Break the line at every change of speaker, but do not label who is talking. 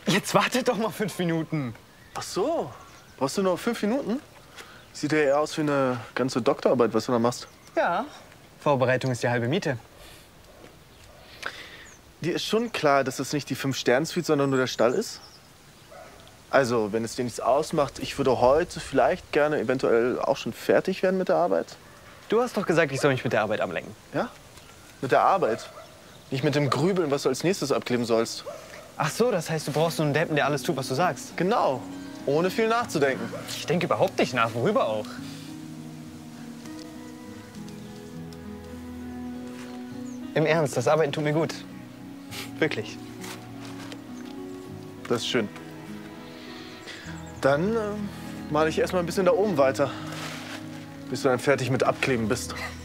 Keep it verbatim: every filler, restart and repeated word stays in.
Jetzt wartet doch mal fünf Minuten.
Ach so, brauchst du nur fünf Minuten? Sieht ja eher aus wie eine ganze Doktorarbeit, was du da machst.
Ja, Vorbereitung ist die halbe Miete.
Dir ist schon klar, dass das nicht die Fünf-Sterne-Suite, sondern nur der Stall ist? Also, wenn es dir nichts ausmacht, ich würde heute vielleicht gerne eventuell auch schon fertig werden mit der Arbeit.
Du hast doch gesagt, ich soll mich mit der Arbeit ablenken.
Ja? Mit der Arbeit. Nicht mit dem Grübeln, was du als nächstes abkleben sollst.
Ach so, das heißt, du brauchst so einen Deppen, der alles tut, was du sagst.
Genau. Ohne viel nachzudenken.
Ich denke überhaupt nicht nach. Worüber auch? Im Ernst, das Arbeiten tut mir gut. Wirklich.
Das ist schön. Dann äh, male ich erst mal ein bisschen da oben weiter, bis du dann fertig mit Abkleben bist.